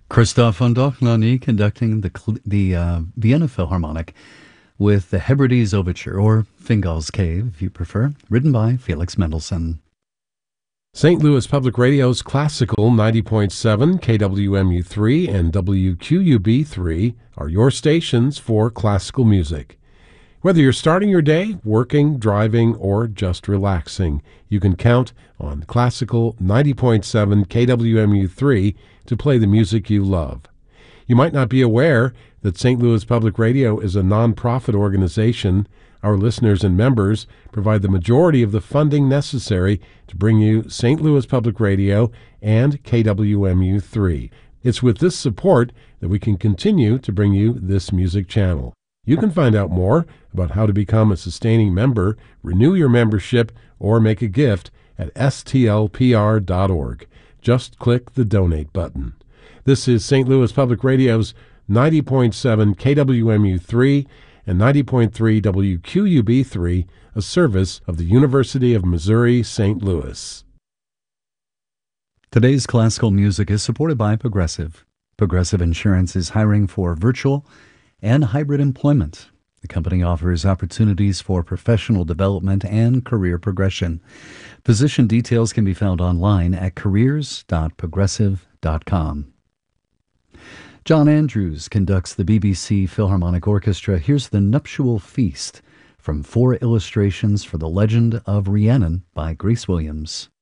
Christoph von Dohnanyi conducting the Vienna Philharmonic with the Hebrides Overture, or Fingal's Cave, if you prefer, written by Felix Mendelssohn. St. Louis Public Radio's Classical 90.7, KWMU3, and WQUB3 are your stations for classical music. Whether you're starting your day, working, driving, or just relaxing, you can count on Classical 90.7 KWMU3 to play the music you love. You might not be aware that St. Louis Public Radio is a nonprofit organization. Our listeners and members provide the majority of the funding necessary to bring you St. Louis Public Radio and KWMU3. It's with this support that we can continue to bring you this music channel. You can find out more about how to become a sustaining member, renew your membership, or make a gift at stlpr.org. Just click the donate button. This is St. Louis Public Radio's 90.7 KWMU3 and 90.3 WQUB3, a service of the University of Missouri, St. Louis. Today's classical music is supported by Progressive. Progressive Insurance is hiring for virtual and hybrid employment. The company offers opportunities for professional development and career progression. Position details can be found online at careers.progressive.com. John Andrews conducts the BBC Philharmonic Orchestra. Here's the Nuptial Feast from 4 illustrations for The Legend of Rhiannon by Grace Williams.